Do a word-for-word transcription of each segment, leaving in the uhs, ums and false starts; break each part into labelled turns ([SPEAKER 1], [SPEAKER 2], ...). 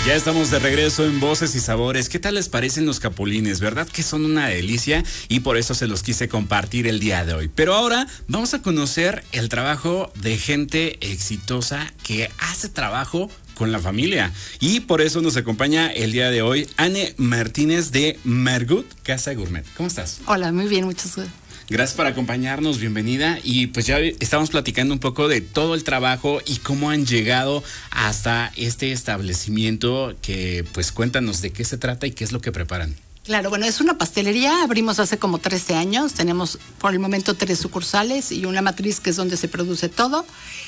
[SPEAKER 1] Ya estamos de regreso en Voces y Sabores. ¿Qué tal les parecen los capulines? ¿Verdad que son una delicia? Y por eso se los quise compartir el día de hoy. Pero ahora vamos a conocer el trabajo de gente exitosa que hace trabajo con la familia. Y por eso nos acompaña el día de hoy Anne Martínez de Margut Casa Gourmet. ¿Cómo estás?
[SPEAKER 2] Hola, muy bien, muchas gracias.
[SPEAKER 1] Gracias por acompañarnos, bienvenida. Y pues ya estamos platicando un poco de todo el trabajo y cómo han llegado hasta este establecimiento, que pues cuéntanos de qué se trata y qué es lo que preparan.
[SPEAKER 2] Claro, bueno, es una pastelería, abrimos hace como trece años, tenemos por el momento tres sucursales y una matriz que es donde se produce todo.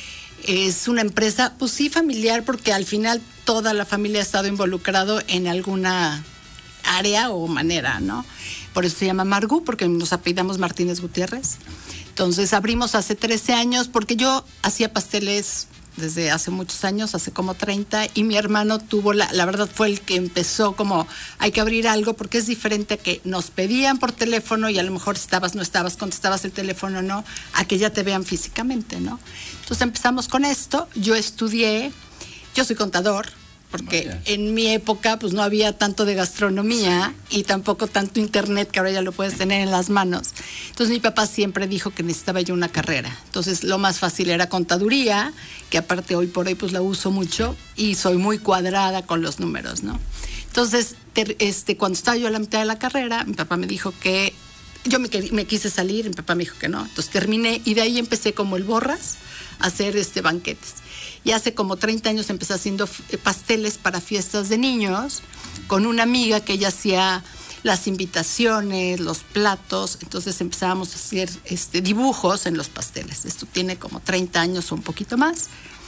[SPEAKER 2] Es una empresa, pues sí, familiar, porque al final toda la familia ha estado involucrado en alguna área o manera, ¿no? Por eso se llama Margut, porque nos apellidamos Martínez Gutiérrez. Entonces abrimos hace trece años, porque yo hacía pasteles desde hace muchos años, hace como treinta, y mi hermano tuvo, la, la verdad fue el que empezó como, hay que abrir algo, porque es diferente a que nos pedían por teléfono y a lo mejor estabas, no estabas, contestabas el teléfono, no, a que ya te vean físicamente, ¿no? Entonces empezamos con esto, yo estudié, yo soy contador, porque Vaya. en mi época pues no había tanto de gastronomía y tampoco tanto internet, que ahora ya lo puedes tener en las manos. Entonces mi papá siempre dijo que necesitaba yo una carrera. Entonces lo más fácil era contaduría, que aparte hoy por hoy pues la uso mucho y soy muy cuadrada con los números, ¿no? Entonces ter, este, cuando estaba yo a la mitad de la carrera, mi papá me dijo que yo me, me quise salir, mi papá me dijo que no. Entonces terminé y de ahí empecé como el Borras a hacer este, banquetes. Y hace como treinta años empecé haciendo pasteles para fiestas de niños con una amiga que ella hacía las invitaciones, los platos. Entonces empezábamos a hacer este, dibujos en los pasteles. Esto tiene como treinta años o un poquito más.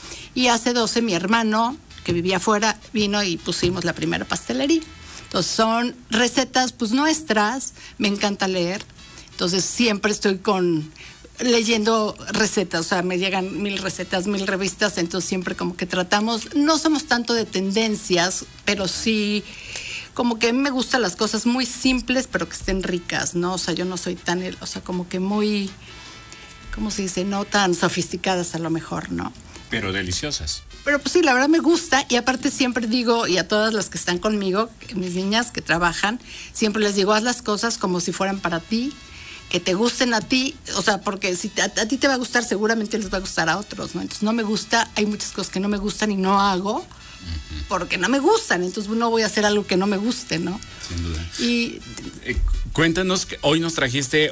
[SPEAKER 2] Y hace doce mi hermano, que vivía afuera, vino y pusimos la primera pastelería. Entonces son recetas pues nuestras, me encanta leer. Entonces siempre estoy con... leyendo recetas, o sea, me llegan mil recetas, mil revistas, entonces siempre como que tratamos, no somos tanto de tendencias, pero sí, como que a mí me gustan las cosas muy simples, pero que estén ricas, ¿no? O sea, yo no soy tan, o sea, como que muy, ¿cómo se dice? No tan sofisticadas a lo mejor, ¿no?
[SPEAKER 1] Pero deliciosas.
[SPEAKER 2] Pero pues sí, la verdad me gusta, y aparte siempre digo, y a todas las que están conmigo, mis niñas que trabajan, siempre les digo, haz las cosas como si fueran para ti, que te gusten a ti, o sea, porque si a, a ti te va a gustar, seguramente les va a gustar a otros, ¿no? Entonces no me gusta, hay muchas cosas que no me gustan y no hago, uh-huh. porque no me gustan, entonces no voy a hacer algo que no me guste, ¿no?
[SPEAKER 1] Sin duda.
[SPEAKER 2] Y
[SPEAKER 1] eh, cuéntanos, que hoy nos trajiste